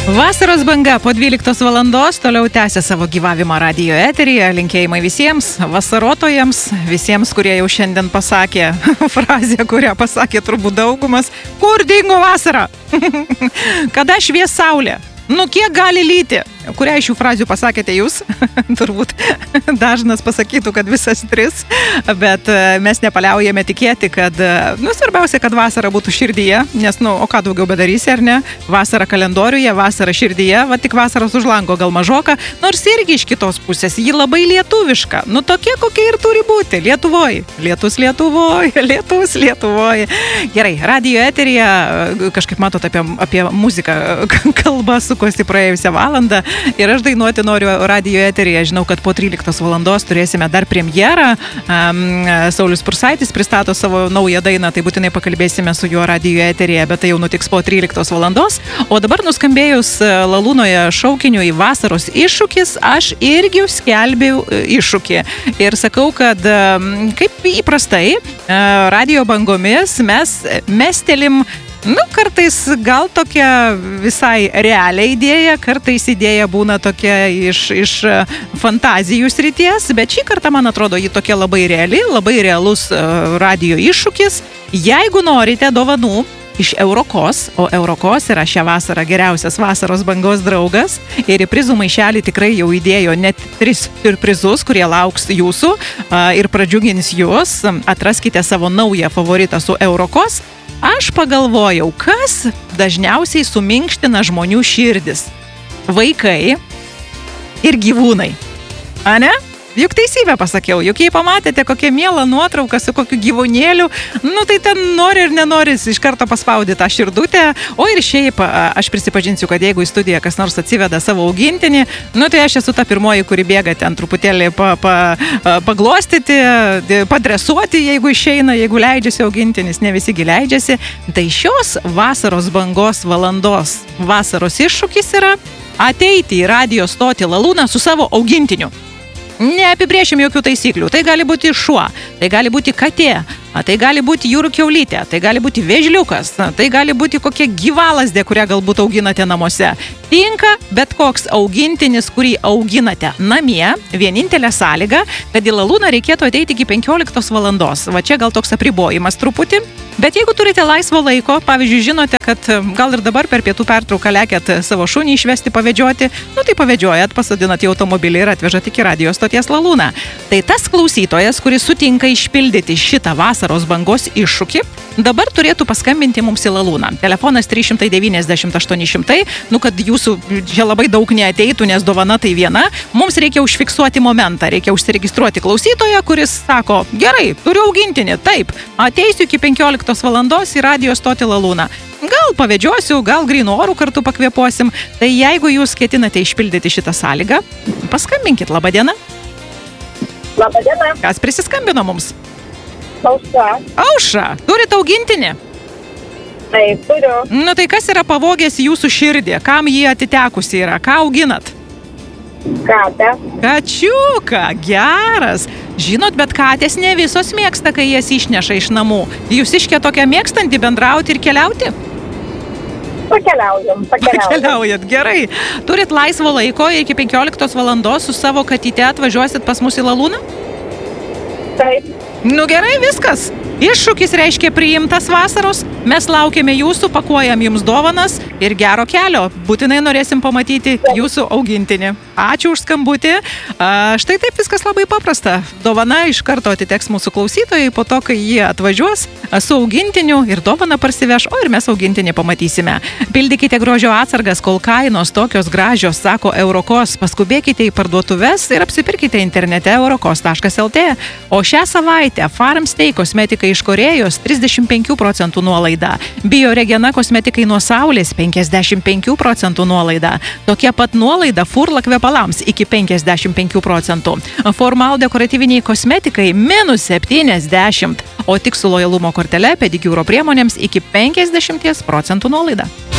Vasaros banga po 12 valandos toliau tęsia savo gyvavimą radijo eteryje. Linkėjimai visiems vasarotojams, visiems, kurie jau šiandien pasakė frazę, kurią pasakė turbūt daugumas. Kur dingo vasara? Kada švies saulė? Nu, kiek gali lyti? Kurią iš šių frazių pasakėte jūs? Turbūt dažnas pasakytų, kad visas 3, bet mes nepaliaujame tikėti, kad, svarbiausia, kad vasara būtų širdyje, nes, o ką daugiau bedarysi, ar ne? Vasara kalendoriuje, vasara širdyje, va tik vasaros už lango gal mažoka, nors irgi iš kitos pusės, ji labai lietuviška, tokia, kokia ir turi būti, Lietuvoj. Lietus Lietuvoj, lietus Lietuvoj. Gerai, radijo eteryje, kažkaip matot apie muziką kalba sukosi praėjusią valandą. Ir aš dainuoti noriu radijo eteryje. Žinau, kad po 13 valandos turėsime dar premjerą. Saulius Prūsaitis pristato savo naują dainą, tai būtinai pakalbėsime su juo radijo eteryje, bet tai jau nutiks po 13 valandos. O dabar nuskambėjus Lalūnoje šaukiniu į vasaros iššūkis, aš irgi skelbiau iššūkį. Ir sakau, kad kaip įprastai radijo bangomis mes mestelim kartais gal tokia visai realią idėją, kartais idėja būna tokia iš fantazijų srities, bet šį kartą, man atrodo, ji tokia labai reali, labai realus radijo iššūkis. Jeigu norite dovanų iš Eurokos, o Eurokos yra šią vasarą geriausias vasaros bangos draugas ir į prizų maišelį tikrai jau įdėjo net 3 prizus, kurie lauks jūsų ir pradžiugins jūs. Atraskite savo naują favoritą su Eurokos. Aš pagalvojau, kas dažniausiai suminkština žmonių širdis? Vaikai ir gyvūnai. Ane? Juk teisybę pasakiau, juk jei pamatėte kokią mielą nuotrauką su kokiu gyvūnėliu, tai ten nori ir nenori iš karto paspaudyti tą širdutę. O ir šiaip, aš prisipažinsiu, kad jeigu į studiją kas nors atsiveda savo augintinį, tai aš esu ta pirmoji, kuri bėga ten truputėlį paglostyti, padresuoti, jeigu išeina, jeigu leidžiasi augintinis, ne visigi leidžiasi. Tai šios vasaros bangos valandos vasaros iššūkis yra ateiti į radijo stotį Lalūną su savo augintiniu. Neapibrėšim jokių taisyklių. Tai gali būti šuo, tai gali būti katė, tai gali būti jūrų kiaulytė, tai gali būti vėžliukas, tai gali būti kokia gyvalazdė, kurią galbūt auginate namuose. Tinka bet koks augintinis, kurį auginate namie. Vienintelė sąlyga, kad į Lalūną reikėtų ateiti iki 15 valandos. Va čia gal toks apribojimas truputį. Bet jeigu turite laisvo laiko, pavyzdžiui, žinote, kad gal ir dabar per pietų pertrauką lekėt savo šunį išvesti pavedžioti, tai pavedžiojat, pasadinat į automobilį ir atvežat iki radijo stoties Lalūną. Tai tas klausytojas, kuris sutinka išpildyti šitą vasaros bangos iššūkį, dabar turėtų paskambinti mums į Lalūną. Telefonas 390 800, kad jūsų čia labai daug neateitų, nes dovana tai viena. Mums reikia užfiksuoti momentą, reikia užsiregistruoti klausytoją, kuris sako, gerai, turiu augintinį, taip, ateisiu iki 15 valandos į radijo stotį Lalūną. Gal pavedžiosiu, gal grynų orų kartu pakvėpuosim. Tai jeigu jūs ketinate išpildyti šitą sąlygą, paskambinkit. Labą dieną. Labą dieną. Kas prisiskambino mums? Aušra. Aušra, turit augintinį? Taip, turiu. Tai kas yra pavogęs jūsų širdį? Kam jį atitekusi yra? Ką auginat? Katę. Kačiuką, geras. Žinot, bet katės ne visos mėgsta, kai jas išneša iš namų. Jūs iškė tokia mėgstanti bendrauti ir keliauti? Pakeliaujat, gerai. Turit laisvo laiko ir iki 15 valandos su savo katyte atvažiuosit pas mus į Lalūną? Taip. Gerai, viskas. Iššūkis reiškia priimtas vasaros. Mes laukiame jūsų, pakuojam jums dovanas ir gero kelio. Būtinai norėsim pamatyti jūsų augintinį. Ačiū už skambutį. Štai taip viskas labai paprasta. Dovana iš karto atiteks mūsų klausytojai, po to, kai jie atvažiuos su augintiniu ir dovaną parsiveš, o ir mes augintinį pamatysime. Pildykite grožio atsargas, kol kainos tokios gražios, sako Eurokos. Paskubėkite į parduotuves ir apsipirkite internete eurokos.lt. O šią savaitę Farmstay kosmetikai iš Korėjos 35% nuolaida. Bioregena kosmetikai nuo Saulės 55% nuolaida. Tokia pat nuolaida Furla kvepalams iki 55%. Formal dekoratyviniai kosmetikai -70%. O tik su lojalumo kortele pedikiūro priemonėms iki 50% nuolaida.